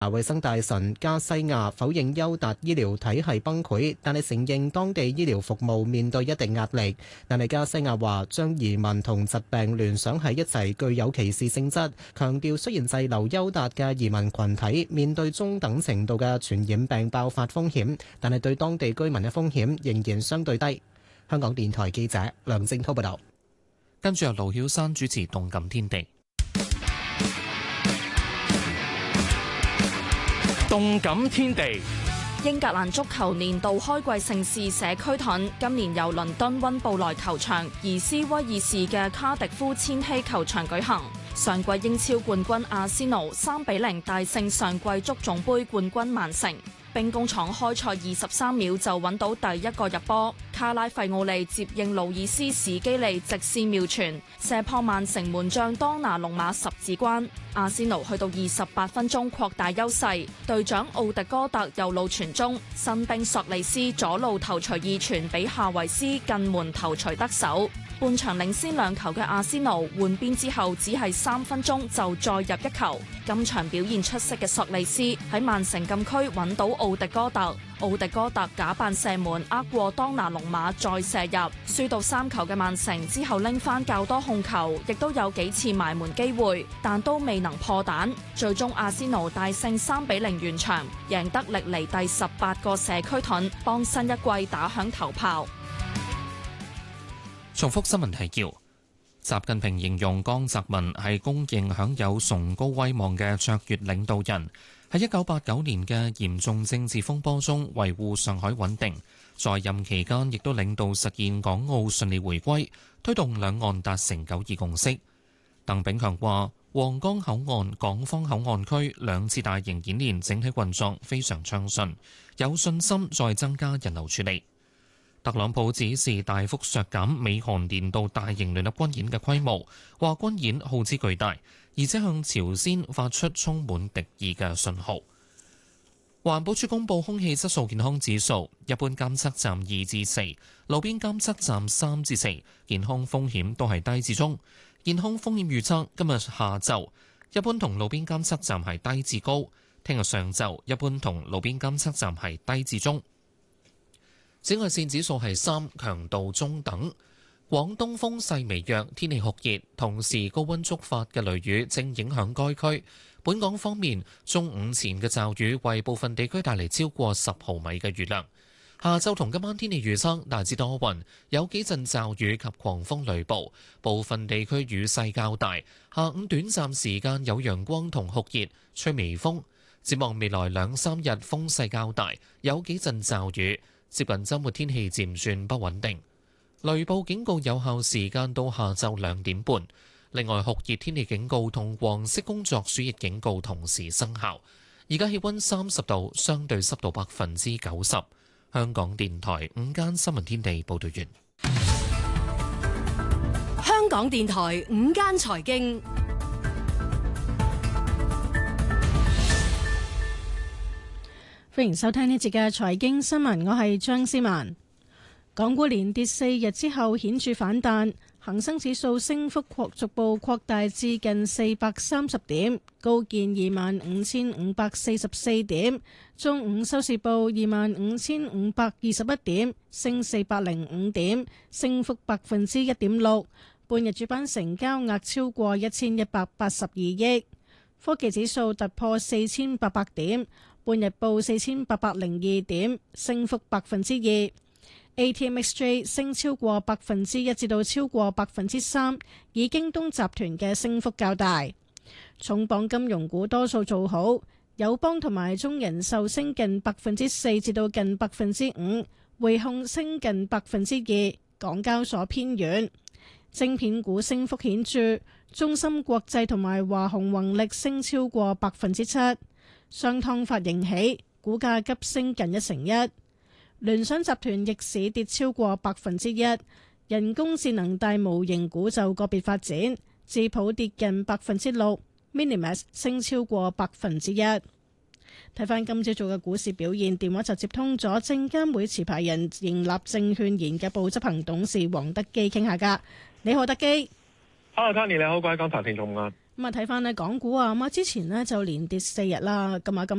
衛生大臣加西亞否認優達醫療體系崩潰，但係承認當地醫療服務面對一定壓力。但係加西亞話將移民同疾病聯想喺一齊具有歧視性質，強調雖然滯留優達嘅移民群體面對中等程度嘅傳染病爆發風險，但係對當地居民嘅風險仍然相對低。香港電台記者梁正滔報道。 跟住由盧曉山主持《動感天地》。 動感天地， 英格蘭足球年度開季盛事社區盾，今年由倫敦溫布萊球場移師威爾士嘅卡迪夫千禧球場舉行。上季英超冠軍阿仙奴3-0大勝上季足總杯冠軍曼城。兵工廠開賽23秒就揾到第一個入波，卡拉費奧利接應路易斯史基利直線妙傳，射破曼城門將當拿龍馬十指關。阿仙奴去到28分鐘擴大優勢，隊長奧迪哥特右路傳中，新兵索利斯左路頭槌二傳俾夏維斯近門頭槌得手。半場領先2球嘅阿仙奴換邊之後，只係3分鐘就再入1球。今場表現出色嘅索利斯喺曼城禁區揾到奧迪哥特，奧迪哥特假扮射門呃過當拿龍馬再射入，輸到3球嘅曼城之後拎翻較多控球，亦都有幾次埋門機會，但都未能破蛋。最終阿仙奴大勝3-0完場，贏得歷嚟第18個社區盾，幫新一季打響頭炮。 重複新聞提要：習近平形容江澤民係公認享有崇高威望嘅卓越領導人，喺1989年嘅嚴重政治風波中維護上海穩定，在任期間亦都領導實現港澳順利回歸，推動兩岸達成9·2共識。鄧炳強話：皇崗口岸、港方口岸區兩次大型演練整體運作非常暢順，有信心再增加人流處理。特朗普指示大幅削減美韓年度大型聯合軍演嘅規模，話軍演耗資巨大，而且向朝鮮發出充滿敵意嘅信號。環保署公布空氣質素健康指數，一般監測站2至4，路邊監測站3至4，健康風險都係低至中。健康風險預測今日下晝一般同路邊監測站係低至高，聽日上晝一般同路邊監測站係低至中。紫外線指數係3，強度中等。廣東風勢微弱，天氣酷熱，同時高溫觸發嘅雷雨正影響該區。本港方面，中午前嘅驟雨為部分地區帶嚟超過10毫米嘅雨量。下晝同今晚天氣預測大致多雲，有幾陣驟雨及狂風雷暴，部分地區雨勢較大。下午短暫時間有陽光同酷熱，吹微風。展望未來2-3日風勢較大，有幾陣驟雨。接近週末天氣漸轉不穩定，雷暴警告有效時間到下晝2點半。另外酷熱天氣警告同黃色工作暑熱警告同時生效。而家氣溫30度，相對濕度90%。香港電台午間新聞天地報道完。 香港電台午間財經。 歡迎收聽呢節嘅財經新聞，我係張思文。港股連跌4日之後顯著反彈，恒生指數升幅逐步擴大至近430點，高見25,544點。中午收市報25,521點，升405點，升幅1.6%。半日主板成交額超過1,182億。科技指數突破4,800點。半日報4,802點，升幅2%。ATMXJ 升超過1%至到超過3%，以京東集團嘅升幅較大。重磅金融股多數做好，友邦同埋中人壽升近4%至到近5%，匯控升近2%，港交所偏軟。晶片股升幅顯著，中芯國際同埋華虹宏力升超過7%。商湯發盈喜，股價急升近1%。聯想集團逆市跌超過1%。人工智能大模型股就個別發展，智譜跌近6%，Minimax 升超過1%。睇翻今朝早嘅股市表現，電話就接通咗證監會持牌人盈立證券研究部執行董事黃德基傾下㗎。你好，德基。 Hello，Tony，你好，各位港台聽眾啊。 咁啊，睇翻呢港股啊，咁啊之前呢就連跌4日啦，咁啊咁